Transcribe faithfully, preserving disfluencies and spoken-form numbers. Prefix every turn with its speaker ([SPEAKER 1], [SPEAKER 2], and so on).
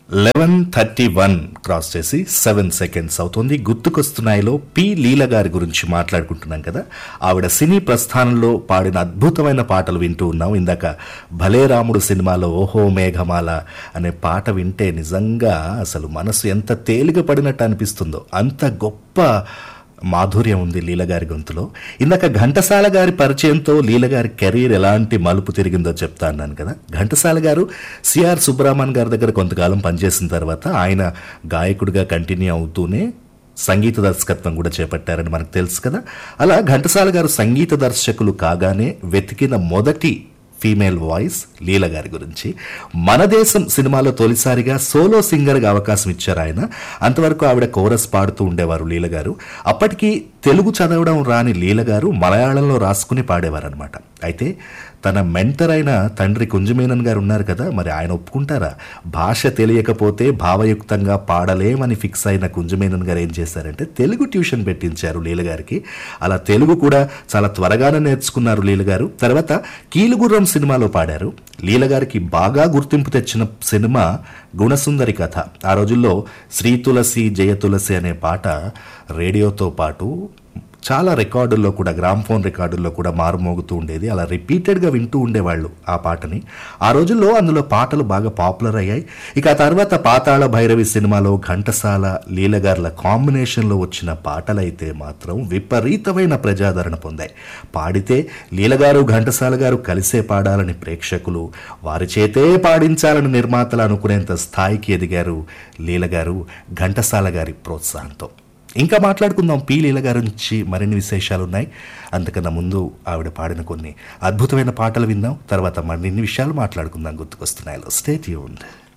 [SPEAKER 1] Eleven thirty one cross చేసి seven seconds అవుతుంది. గుర్తుకొస్తున్నాయిలో P లీల గారి గురించి మాట్లాడుకుంటున్నాం కదా. ఆవిడ సినీ ప్రస్థానంలో పాడిన అద్భుతమైన పాటలు వింటూ ఉన్నాం. ఇందాక భలే రాముడు సినిమాలో ఓహో మేఘమాల అనే పాట వింటే నిజంగా అసలు మనసు ఎంత తేలిక పడినట్టు అనిపిస్తుందో అంత గొప్ప మాధుర్యం ఉంది లీలగారి గొంతులో. ఇందాక ఘంటసాల గారి పరిచయంతో లీలగారి కెరీర్ ఎలాంటి మలుపు తిరిగిందో చెప్తా అన్నాను కదా. ఘంటసాల గారు సిఆర్ సుబ్రహ్మణ్యం గారి దగ్గర కొంతకాలం పనిచేసిన తర్వాత ఆయన గాయకుడిగా కంటిన్యూ అవుతూనే సంగీత దర్శకత్వం కూడా చేపట్టారని మనకు తెలుసు కదా. అలా ఘంటసాల గారు సంగీత దర్శకులు కాగానే వెతికిన మొదటి ఫీమేల్ వాయిస్ లీల గారి గురించి. మన దేశం సినిమాలో తొలిసారిగా సోలో సింగర్గా అవకాశం ఇచ్చారు ఆయన. అంతవరకు ఆవిడ కోరస్ పాడుతూ ఉండేవారు లీల గారు. అప్పటికి తెలుగు చదవడం రాని లీల గారు మలయాళంలో రాసుకుని పాడేవారు అనమాట. అయితే తన మెంటర్ అయిన తండ్రి కుంజమేనన్ గారు ఉన్నారు కదా, మరి ఆయన ఒప్పుకుంటారా? భాష తెలియకపోతే భావయుక్తంగా పాడలేమని ఫిక్స్ అయిన కుంజమేనన్ గారు ఏం చేశారంటే తెలుగు ట్యూషన్ పెట్టించారు లీల గారికి. అలా తెలుగు కూడా చాలా త్వరగానే నేర్చుకున్నారు లీల గారు. తర్వాత కీలుగుర్రం సినిమాలో పాడారు. లీల గారికి బాగా గుర్తింపు తెచ్చిన సినిమా గుణసుందరి కథ. ఆ రోజుల్లో శ్రీ తులసి జయ తులసి అనే పాట రేడియోతో పాటు చాలా రికార్డుల్లో కూడా, గ్రామ్ఫోన్ రికార్డుల్లో కూడా మారుమోగుతూ ఉండేది. అలా రిపీటెడ్గా వింటూ ఉండేవాళ్ళు ఆ పాటని. ఆ రోజుల్లో అందులో పాటలు బాగా పాపులర్ అయ్యాయి. ఇక ఆ తర్వాత పాతాళ భైరవి సినిమాలో ఘంటసాల లీలగారుల కాంబినేషన్లో వచ్చిన పాటలైతే మాత్రం విపరీతమైన ప్రజాదరణ పొందాయి. పాడితే లీలగారు ఘంటసాల గారు కలిసే పాడాలని ప్రేక్షకులు, వారి చేతే పాడించాలని నిర్మాతలు అనుకునేంత స్థాయికి ఎదిగారు లీలగారు ఘంటసాల గారి ప్రోత్సాహంతో. ఇంకా మాట్లాడుకుందాం పి లీల గారి నుంచి, మరిన్ని విశేషాలు ఉన్నాయి. అంతకన్నా ముందు ఆవిడ పాడిన కొన్ని అద్భుతమైన పాటలు విందాం. తర్వాత మరిన్ని విషయాలు మాట్లాడుకుందాం గుర్తుకొస్తున్నాయిలో. Stay tuned.